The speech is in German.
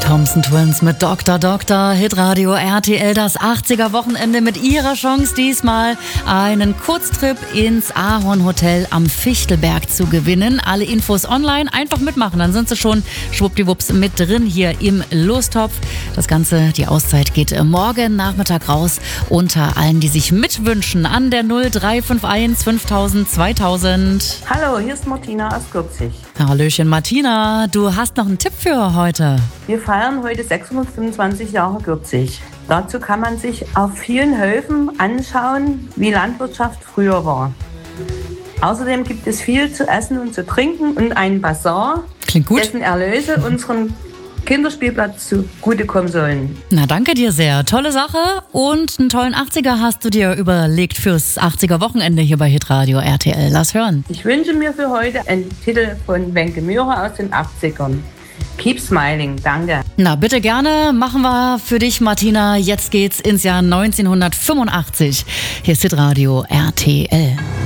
Thompson Twins mit Dr. Dr. Hitradio RTL, das 80er-Wochenende mit ihrer Chance, diesmal einen Kurztrip ins Ahorn-Hotel am Fichtelberg zu gewinnen. Alle Infos online, einfach mitmachen, dann sind sie schon schwuppdiwupps mit drin hier im Lostopf. Das Ganze, die Auszeit geht morgen Nachmittag raus unter allen, die sich mitwünschen an der 0351 5000 2000. Hallo, hier ist Martina aus Gürzig. Hallöchen Martina, du hast noch einen Tipp für heute. Wir feiern heute 625 Jahre Gürzig. Dazu kann man sich auf vielen Höfen anschauen, wie Landwirtschaft früher war. Außerdem gibt es viel zu essen und zu trinken und einen Bazar, Klingt gut. dessen Erlöse unseren Kinderspielplatz zugutekommen sollen. Na, danke dir sehr. Tolle Sache und einen tollen 80er hast du dir überlegt fürs 80er-Wochenende hier bei Hitradio RTL. Lass hören. Ich wünsche mir für heute einen Titel von Wenke Mührer aus den 80ern. Keep Smiling, danke. Na, bitte gerne. Machen wir für dich, Martina. Jetzt geht's ins Jahr 1985. Hier ist Hitradio RTL.